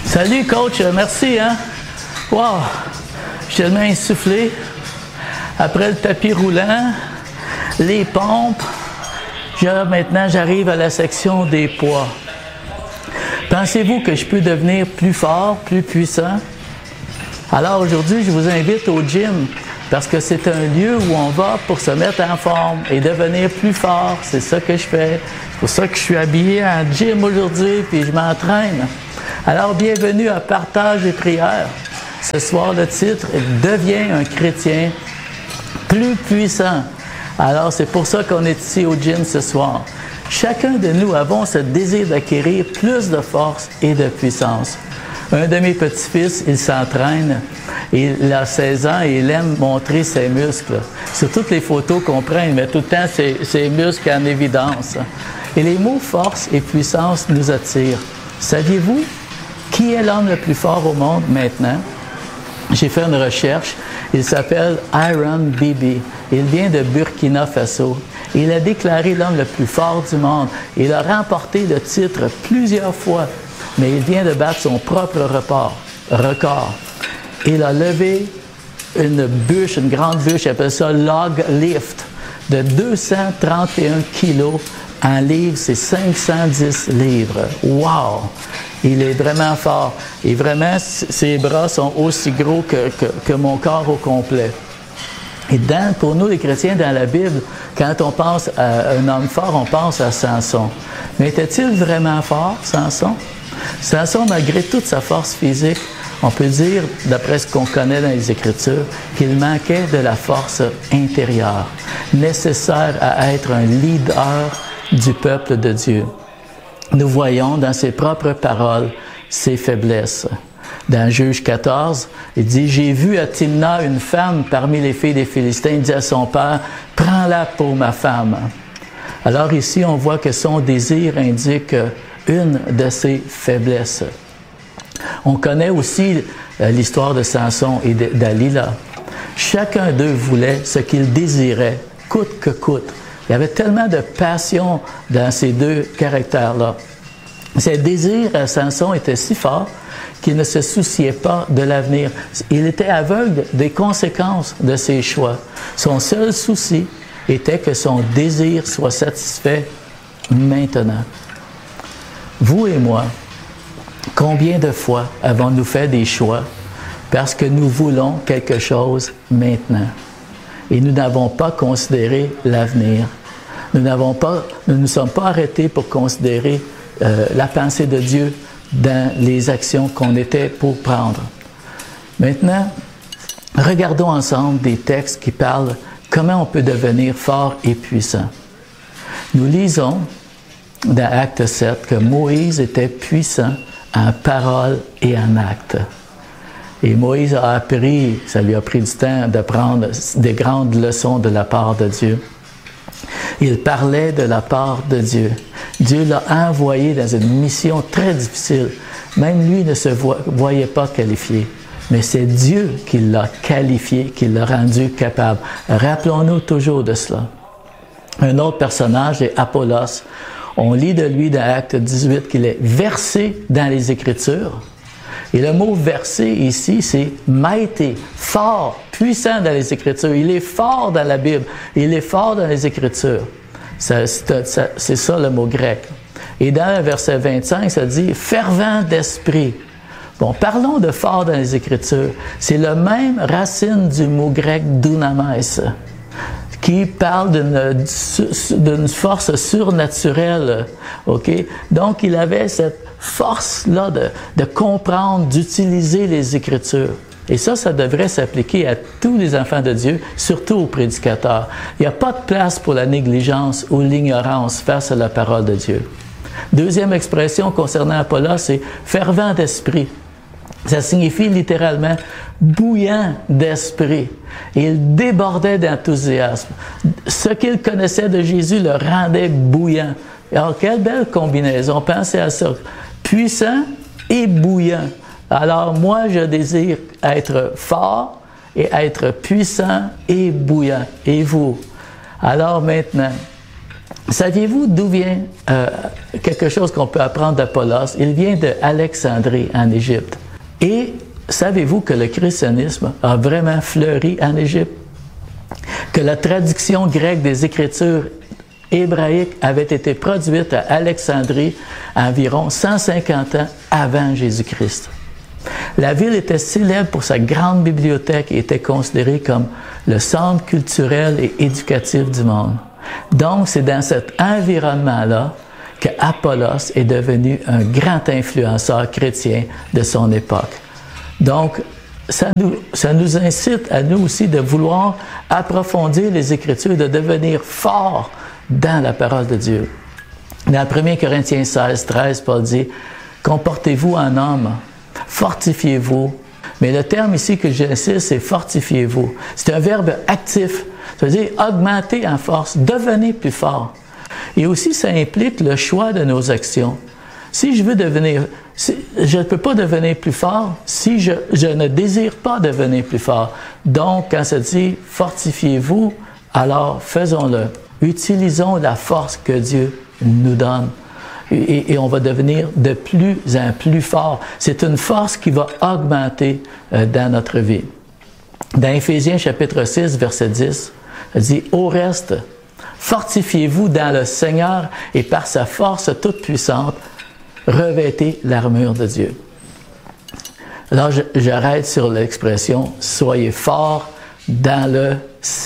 Salut coach, merci hein. Wow, je suis tellement essoufflé. Après le tapis roulant, les pompes, maintenant j'arrive à la section des poids. Pensez-vous que je peux devenir plus fort, plus puissant? Alors aujourd'hui, je vous invite au gym parce que c'est un lieu où on va pour se mettre en forme et devenir plus fort. C'est ça que je fais. C'est pour ça que je suis habillé en gym aujourd'hui puis je m'entraîne. Alors, bienvenue à Partage et prière. Ce soir, le titre « Deviens un chrétien plus puissant ». Alors, c'est pour ça qu'on est ici au gym ce soir. Chacun de nous avons ce désir d'acquérir plus de force et de puissance. Un de mes petits-fils, il s'entraîne, il a 16 ans et il aime montrer ses muscles. Sur toutes les photos qu'on prend, il met tout le temps ses muscles en évidence. Et les mots « force » et « puissance » nous attirent. Saviez-vous qui est l'homme le plus fort au monde maintenant? J'ai fait une recherche. Il s'appelle Iron Bibi. Il vient de Burkina Faso. Il a déclaré l'homme le plus fort du monde. Il a remporté le titre plusieurs fois, mais il vient de battre son propre record. Il a levé une bûche, une grande bûche, il appelle ça log lift, de 231 kilos. En livre, c'est 510 livres. Wow! Il est vraiment fort. Et vraiment, ses bras sont aussi gros que mon corps au complet. Et pour nous, les chrétiens, dans la Bible, quand on pense à un homme fort, on pense à Samson. Mais était-il vraiment fort, Samson? Samson, malgré toute sa force physique, on peut dire, d'après ce qu'on connaît dans les Écritures, qu'il manquait de la force intérieure, nécessaire à être un leader du peuple de Dieu. Nous voyons dans ses propres paroles ses faiblesses. Dans Juge 14, il dit « J'ai vu à Timna une femme parmi les filles des Philistins. Il dit à son père, « Prends-la pour ma femme. » Alors ici, on voit que son désir indique une de ses faiblesses. On connaît aussi l'histoire de Samson et d'Alila. Chacun d'eux voulait ce qu'il désirait, coûte que coûte. Il y avait tellement de passion dans ces deux caractères-là. Ses désirs à Samson étaient si forts qu'il ne se souciait pas de l'avenir. Il était aveugle des conséquences de ses choix. Son seul souci était que son désir soit satisfait maintenant. Vous et moi, combien de fois avons-nous fait des choix parce que nous voulons quelque chose maintenant et nous n'avons pas considéré l'avenir? Nous ne nous sommes pas arrêtés pour considérer la pensée de Dieu dans les actions qu'on était pour prendre. Maintenant, regardons ensemble des textes qui parlent comment on peut devenir fort et puissant. Nous lisons dans Acte 7 que Moïse était puissant en parole et en acte. Et Moïse a appris, ça lui a pris du temps d'apprendre des grandes leçons de la part de Dieu. Il parlait de la part de Dieu. Dieu l'a envoyé dans une mission très difficile. Même lui ne se voyait pas qualifié. Mais c'est Dieu qui l'a qualifié, qui l'a rendu capable. Rappelons-nous toujours de cela. Un autre personnage est Apollos. On lit de lui dans Acte 18 qu'il est versé dans les Écritures. Et le mot « versé » ici, c'est « mighty », fort, puissant dans les Écritures. Il est fort dans la Bible. Il est fort dans les Écritures. C'est ça le mot grec. Et dans le verset 25, ça dit « fervent d'esprit ». Bon, parlons de fort dans les Écritures. C'est la même racine du mot grec « dunamis », qui parle d'une force surnaturelle. OK? Donc, il avait cette force-là de comprendre, d'utiliser les Écritures. Et ça devrait s'appliquer à tous les enfants de Dieu, surtout aux prédicateurs. Il n'y a pas de place pour la négligence ou l'ignorance face à la parole de Dieu. Deuxième expression concernant Apollos, c'est « fervent d'esprit ». Ça signifie littéralement « bouillant d'esprit ». Il débordait d'enthousiasme. Ce qu'il connaissait de Jésus le rendait bouillant. Alors, quelle belle combinaison, pensez à ça. Puissant et bouillant. Alors, moi, je désire être fort et être puissant et bouillant. Et vous? Alors maintenant, Saviez-vous d'où vient quelque chose qu'on peut apprendre d'Apollos? Il vient d'Alexandrie, en Égypte. Et savez-vous que le christianisme a vraiment fleuri en Égypte? Que la traduction grecque des Écritures hébraïques avait été produite à Alexandrie environ 150 ans avant Jésus-Christ. La ville était célèbre pour sa grande bibliothèque et était considérée comme le centre culturel et éducatif du monde. Donc, c'est dans cet environnement-là qu'Apollos est devenu un grand influenceur chrétien de son époque. Donc, ça nous incite à nous aussi de vouloir approfondir les Écritures, de devenir forts dans la parole de Dieu. Dans 1 Corinthiens 16, 13, Paul dit « Comportez-vous en homme, fortifiez-vous ». Mais le terme ici que j'insiste, c'est « fortifiez-vous ». C'est un verbe actif, ça veut dire augmenter en force, devenez plus fort. Et aussi, ça implique le choix de nos actions. Si je veux devenir, je ne peux pas devenir plus fort si je ne désire pas devenir plus fort. Donc, quand ça dit « fortifiez-vous », alors faisons-le. Utilisons la force que Dieu nous donne et on va devenir de plus en plus fort. C'est une force qui va augmenter dans notre vie. Dans Éphésiens chapitre 6, verset 10, il dit « Au reste, fortifiez-vous dans le Seigneur et par sa force toute puissante, revêtez l'armure de Dieu. » Alors, j'arrête sur l'expression « Soyez forts dans le Seigneur ».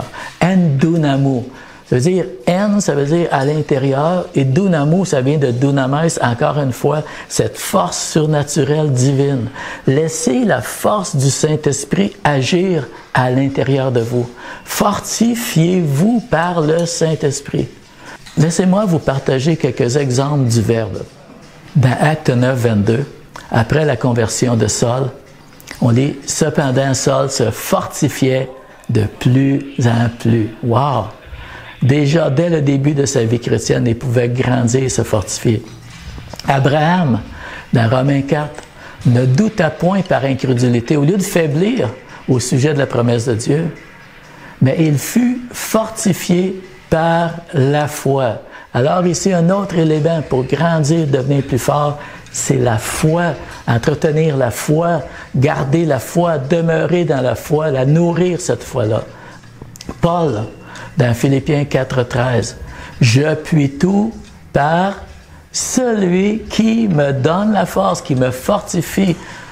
En dunamo. Ça veut dire en, ça veut dire à l'intérieur, et dunamo, ça vient de dunamis, encore une fois, cette force surnaturelle divine. Laissez la force du Saint-Esprit agir à l'intérieur de vous. Fortifiez-vous par le Saint-Esprit. Laissez-moi vous partager quelques exemples du verbe. Dans Acte 9, 22, après la conversion de Saul, on lit « Cependant, Saul se fortifiait de plus en plus. » Wow! Déjà, dès le début de sa vie chrétienne, il pouvait grandir et se fortifier. Abraham, dans Romains 4, ne douta point par incrédulité. Au lieu de faiblir au sujet de la promesse de Dieu, mais il fut fortifié par la foi. Alors ici, un autre élément pour grandir, devenir plus fort, c'est la foi, entretenir la foi, garder la foi, demeurer dans la foi, la nourrir cette foi-là. Paul, dans Philippiens 4,13, « Je puis tout par celui qui me donne la force, qui me fortifie.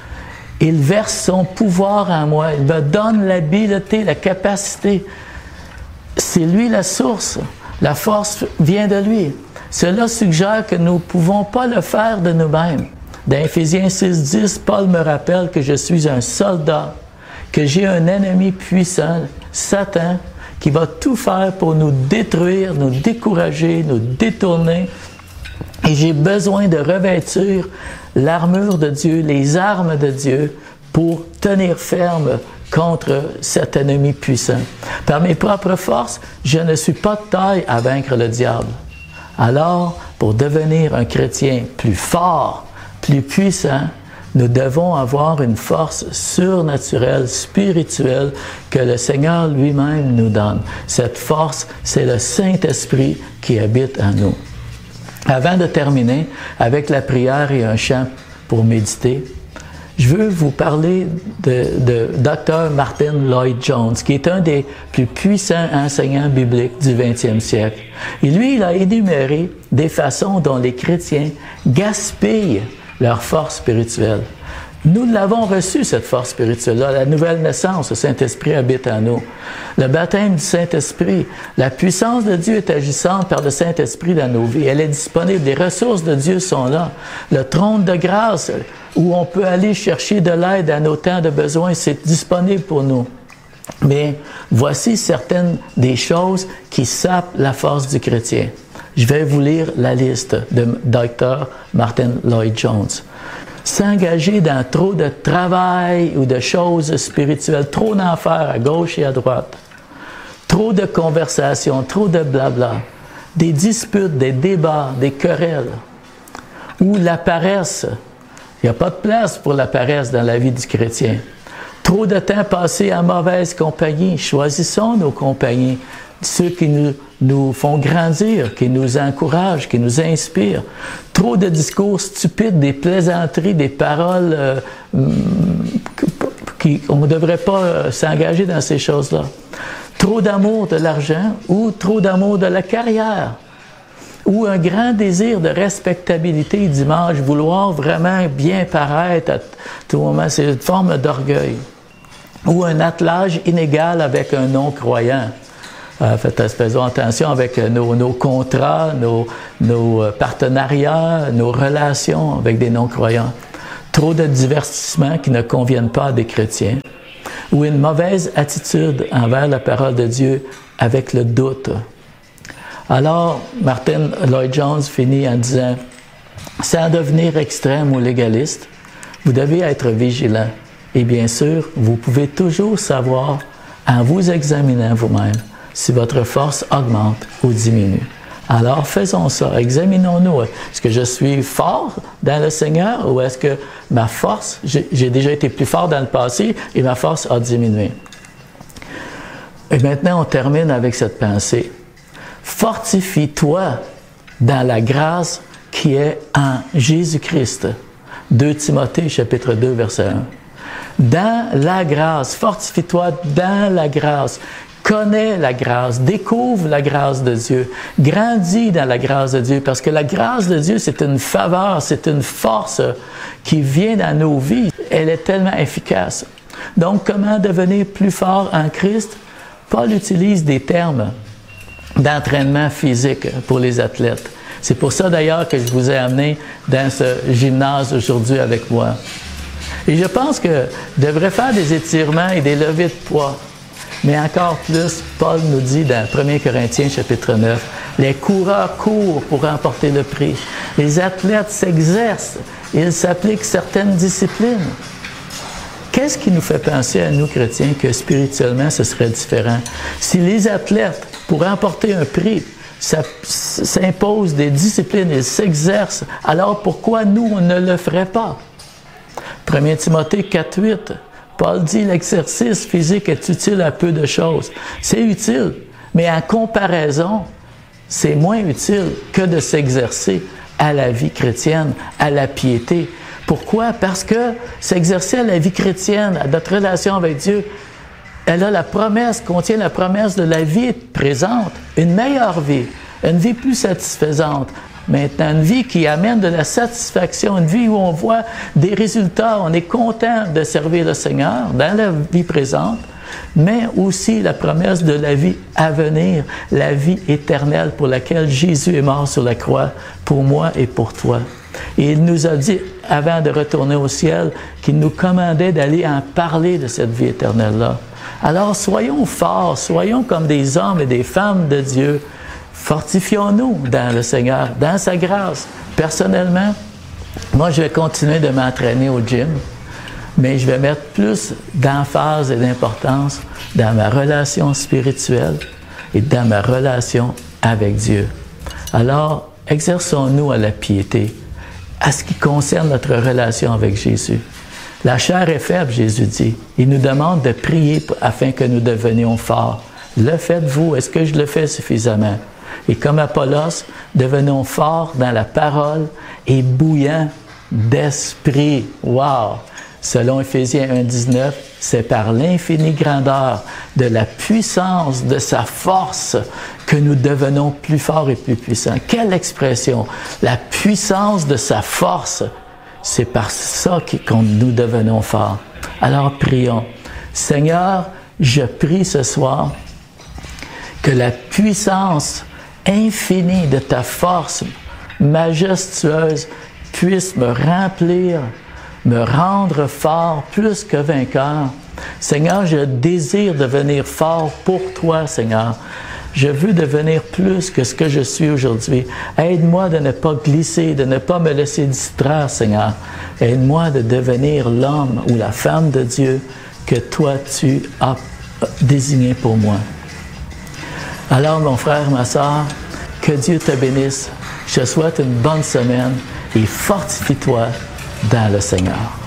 Il verse son pouvoir en moi, il me donne l'habileté, la capacité. C'est lui la source, la force vient de lui. » Cela suggère que nous ne pouvons pas le faire de nous-mêmes. Dans Éphésiens 6,10, Paul me rappelle que je suis un soldat, que j'ai un ennemi puissant, Satan, qui va tout faire pour nous détruire, nous décourager, nous détourner. Et j'ai besoin de revêtir l'armure de Dieu, les armes de Dieu, pour tenir ferme contre cet ennemi puissant. Par mes propres forces, je ne suis pas de taille à vaincre le diable. Alors, pour devenir un chrétien plus fort, plus puissant, nous devons avoir une force surnaturelle, spirituelle, que le Seigneur lui-même nous donne. Cette force, c'est le Saint-Esprit qui habite en nous. Avant de terminer avec la prière et un chant pour méditer, je veux vous parler de Dr. Martin Lloyd-Jones, qui est un des plus puissants enseignants bibliques du 20e siècle. Et lui, il a énuméré des façons dont les chrétiens gaspillent leur force spirituelle. Nous l'avons reçu, cette force spirituelle-là, la nouvelle naissance, le Saint-Esprit habite en nous. Le baptême du Saint-Esprit, la puissance de Dieu est agissante par le Saint-Esprit dans nos vies. Elle est disponible, les ressources de Dieu sont là. Le trône de grâce, où on peut aller chercher de l'aide à nos temps de besoin, c'est disponible pour nous. Mais voici certaines des choses qui sapent la force du chrétien. Je vais vous lire la liste de Dr. Martin Lloyd-Jones. S'engager dans trop de travail ou de choses spirituelles, trop d'en faire à gauche et à droite, trop de conversations, trop de blabla, des disputes, des débats, des querelles, ou la paresse. Il n'y a pas de place pour la paresse dans la vie du chrétien. Trop de temps passé en mauvaise compagnie. Choisissons nos compagnies. ceux qui nous font grandir, qui nous encouragent, qui nous inspirent. Trop de discours stupides, des plaisanteries, des paroles on ne devrait pas s'engager dans ces choses-là. Trop d'amour de l'argent ou trop d'amour de la carrière. Ou un grand désir de respectabilité, d'image, vouloir vraiment bien paraître à tout moment, c'est une forme d'orgueil. Ou un attelage inégal avec un non-croyant. Faisons attention avec nos contrats, nos partenariats, nos relations avec des non-croyants. Trop de divertissements qui ne conviennent pas à des chrétiens. Ou une mauvaise attitude envers la parole de Dieu avec le doute. Alors, Martin Lloyd-Jones finit en disant « Sans devenir extrême ou légaliste, vous devez être vigilant. Et bien sûr, vous pouvez toujours savoir, en vous examinant vous-même, si votre force augmente ou diminue. Alors, faisons ça. Examinons-nous. Est-ce que je suis fort dans le Seigneur ou est-ce que ma force, j'ai déjà été plus fort dans le passé et ma force a diminué? Et maintenant, on termine avec cette pensée. Fortifie-toi dans la grâce qui est en Jésus-Christ. 2 Timothée, chapitre 2, verset 1. Dans la grâce, fortifie-toi dans la grâce. Connais la grâce, découvre la grâce de Dieu, grandis dans la grâce de Dieu, parce que la grâce de Dieu, c'est une faveur, c'est une force qui vient dans nos vies. Elle est tellement efficace. Donc, comment devenir plus fort en Christ? Paul utilise des termes d'entraînement physique pour les athlètes. C'est pour ça d'ailleurs que je vous ai amené dans ce gymnase aujourd'hui avec moi. Et je pense que je devrais faire des étirements et des levées de poids. Mais encore plus, Paul nous dit dans 1 Corinthiens chapitre 9, les coureurs courent pour remporter le prix. Les athlètes s'exercent, ils s'appliquent certaines disciplines. Qu'est-ce qui nous fait penser à nous chrétiens que spirituellement ce serait différent? Si les athlètes, pour remporter un prix, s'imposent des disciplines, ils s'exercent, alors pourquoi nous, on ne le ferait pas? 1 Timothée 4,8, Paul dit l'exercice physique est utile à peu de choses. C'est utile, mais en comparaison, c'est moins utile que de s'exercer à la vie chrétienne, à la piété. Pourquoi? Parce que s'exercer à la vie chrétienne, à notre relation avec Dieu, elle a la promesse, contient la promesse de la vie présente, une meilleure vie, une vie plus satisfaisante. Maintenant, une vie qui amène de la satisfaction, une vie où on voit des résultats, on est content de servir le Seigneur dans la vie présente, mais aussi la promesse de la vie à venir, la vie éternelle pour laquelle Jésus est mort sur la croix, pour moi et pour toi. Et il nous a dit, avant de retourner au ciel, qu'il nous commandait d'aller en parler de cette vie éternelle-là. Alors, soyons forts, soyons comme des hommes et des femmes de Dieu. Fortifions-nous dans le Seigneur, dans sa grâce. Personnellement, moi, je vais continuer de m'entraîner au gym, mais je vais mettre plus d'emphase et d'importance dans ma relation spirituelle et dans ma relation avec Dieu. Alors, exerçons-nous à la piété, à ce qui concerne notre relation avec Jésus. La chair est faible, Jésus dit. Il nous demande de prier afin que nous devenions forts. Le faites-vous? Est-ce que je le fais suffisamment? Et comme Apollos, devenons forts dans la parole et bouillants d'esprit. Wow! Selon Éphésiens 1,19, c'est par l'infinie grandeur de la puissance de sa force que nous devenons plus forts et plus puissants. Quelle expression! La puissance de sa force, c'est par ça que nous devenons forts. Alors prions. Seigneur, je prie ce soir que la puissance infinie de ta force majestueuse puisse me remplir, me rendre fort plus que vainqueur. Seigneur, je désire devenir fort pour toi, Seigneur. Je veux devenir plus que ce que je suis aujourd'hui. Aide-moi de ne pas glisser, de ne pas me laisser distraire, Seigneur. Aide-moi de devenir l'homme ou la femme de Dieu que toi, tu as désigné pour moi. Alors, mon frère, ma sœur, que Dieu te bénisse. Je te souhaite une bonne semaine et fortifie-toi dans le Seigneur.